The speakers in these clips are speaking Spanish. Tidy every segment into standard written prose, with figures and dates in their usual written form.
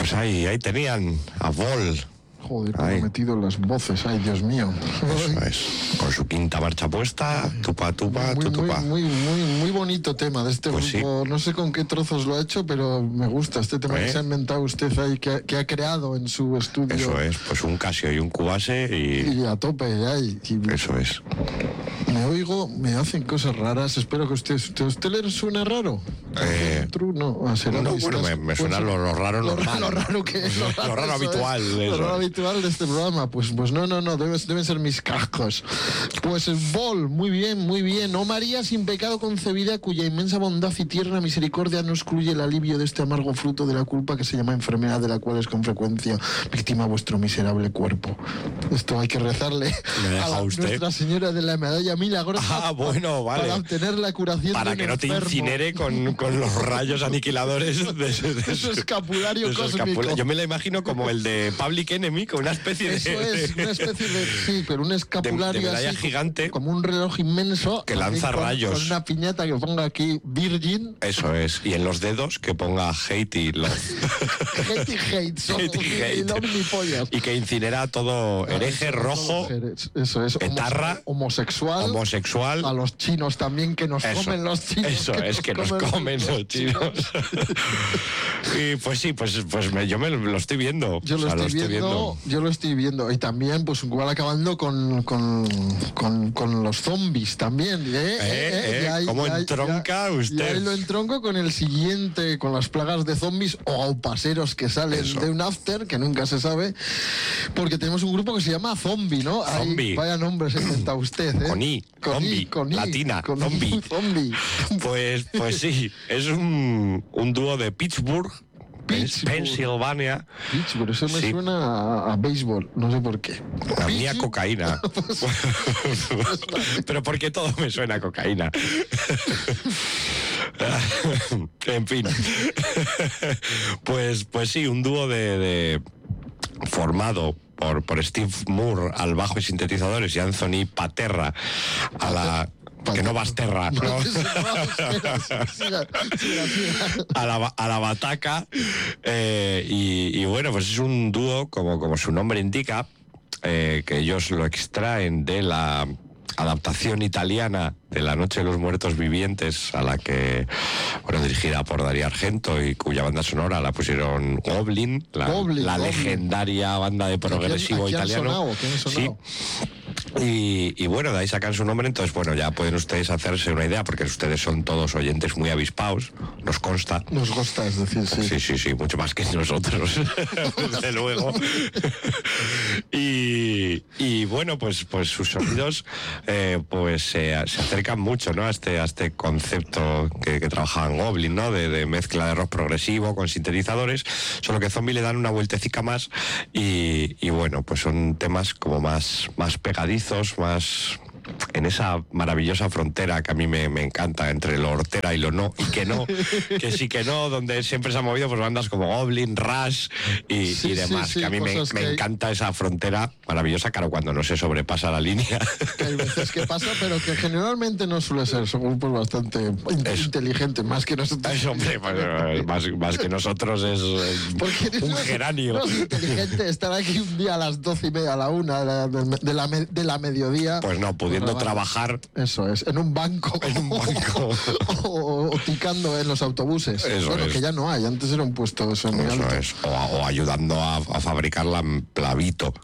Pues ahí tenían a Vol. Joder, me he metido las voces, ay, Dios mío. Eso es. Con su quinta marcha puesta, tupa, tutupa. Muy bonito tema de este pues grupo. Sí. No sé con qué trozos lo ha hecho, pero me gusta este tema que se ha inventado usted ahí, que ha creado en su estudio. Eso es, pues un Casio y un Cubase y a tope, ahí. Eso es. Me oigo, me hacen cosas raras. Espero que usted le suena raro. No, bueno, me suena lo raro normal. Lo raro que es. Lo raro habitual. Lo raro habitual de este programa. Pues no, deben ser mis cascos. Pues Vol, muy bien. Oh María sin pecado concebida, cuya inmensa bondad y tierna misericordia no excluye el alivio de este amargo fruto de la culpa que se llama enfermedad, de la cual es con frecuencia víctima vuestro miserable cuerpo. Esto hay que rezarle a Nuestra Señora de la Medalla Milagrosa. Bueno, vale. Para obtener la curación para que no te incinere con los rayos aniquiladores de su escapulario cósmico. Yo me la imagino como el de Public Enemy, con una especie de... Eso es, una especie de... Sí, pero un escapulario de medalla así, gigante, como un reloj inmenso que lanza rayos. Con una piñata que ponga aquí Virgin. Eso es. Y en los dedos que ponga Hate y Love. Hate y Omnipollas. Y que incinera todo hereje, rojo, eso es, etarra, homosexual. A los chinos también, que nos comen los chinos. Eso es, que nos comen los chinos. Y pues sí, yo me lo estoy viendo. Yo lo estoy viendo. Y también, pues igual acabando con los zombies también. ¿Cómo entronca usted? Y ahí lo entronco con el siguiente, con las plagas de zombies o aupaseros que salen de un after, que nunca se sabe, porque tenemos un grupo que se llama Zombie, ¿no? Zombie. Vaya nombre se inventa usted, ¿eh? Con I, latina, zombie. Pues sí, es un dúo de Pittsburgh, Pensilvania. Pittsburgh, eso me suena a béisbol, no sé por qué. A mí a cocaína. Pero porque todo me suena a cocaína. En fin. Pues sí, un dúo de formado por Steve Moore al bajo y sintetizadores y Anthony Paterra a la... Que no Basterra, ¿no? A la bataca. Y bueno, pues es un dúo, como su nombre indica, que ellos lo extraen de la adaptación italiana de La Noche de los Muertos Vivientes, a la que, dirigida por Darío Argento y cuya banda sonora la pusieron Goblin, la legendaria banda de progresivo italiano. Sí. Y bueno, de ahí sacan su nombre. Entonces, ya pueden ustedes hacerse una idea, porque ustedes son todos oyentes muy avispados, nos consta. Nos consta, es decir, sí. Sí, mucho más que nosotros, desde luego. Y bueno, pues sus sonidos se acercan mucho, ¿no? a este concepto que trabajaban Goblin, ¿no? De mezcla de rock progresivo con sintetizadores, solo que Zombie le dan una vueltecica más y bueno, pues son temas como más pegadizos, más en esa maravillosa frontera que a mí me encanta entre lo hortera y lo no, y que no, que sí que no, donde siempre se han movido pues bandas como Goblin, Rush y demás, que a mí me encanta esa frontera maravillosa, claro, cuando no se sobrepasa la línea. Que hay veces que pasa, pero que generalmente no suele ser, son grupos bastante inteligentes, más que nosotros. Hombre, más que nosotros es un geranio. No es inteligente estar aquí un día a las 12:30, a la 1 de la mediodía. Pues no, pudiendo trabajar. Eso es, en un banco. o ticando en los autobuses. Eso es. Que ya no hay, antes era un puesto de eso. Eso es, o ayudando a fabricar la Plavito.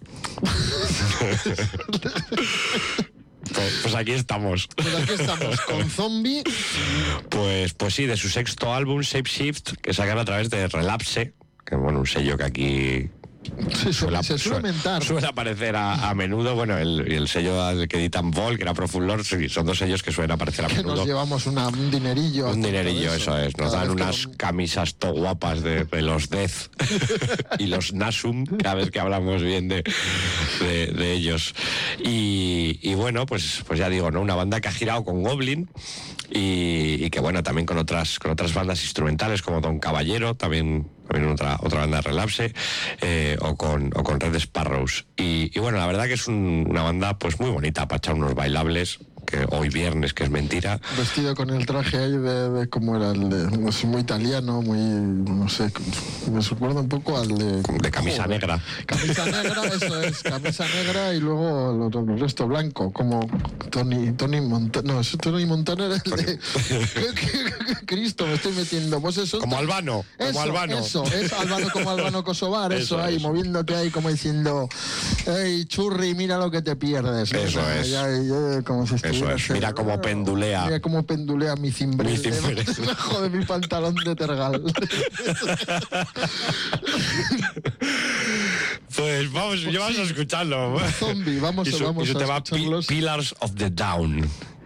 Pues aquí estamos. Con Zombie. Pues sí, de su sexto álbum, Shapeshift, que sacan a través de Relapse, que un sello que aquí suele aparecer a menudo. Bueno, el sello al que editan Vol, que era Profulor, son dos sellos que suelen aparecer a menudo. Nos llevamos un dinerillo. Un dinerillo, eso es. Nos dan unas camisas to guapas de los Death y los Nasum, cada vez que hablamos bien de ellos. Y bueno, pues ya digo, ¿no? Una banda que ha girado con Goblin y que también con otras bandas instrumentales como Don Caballero, también otra banda de Relapse, o con Red Sparrows. Y bueno, la verdad que es una banda pues muy bonita para echar unos bailables, que hoy viernes, que es mentira. Vestido con el traje ahí de cómo era el de, no sé, muy italiano, muy, no sé, me recuerda un poco al de camisa negra. Camisa negra, eso es, camisa negra y luego el resto blanco, como Tony Montana. No, Tony Montana era el de... Cristo, me estoy metiendo. Pues eso. Como Albano. Como Albano. Eso, es Albano como Albano Kosovar, eso ahí, moviéndote ahí como diciendo, hey, churri, mira lo que te pierdes. Eso es. Como si eso es. Mira cómo pendulea. Mira cómo pendulea mi cimbrel debajo de mi pantalón de tergal. Pues vamos a escucharlo. Zombie, vamos y su a tema escucharlos. Pillars of the Down.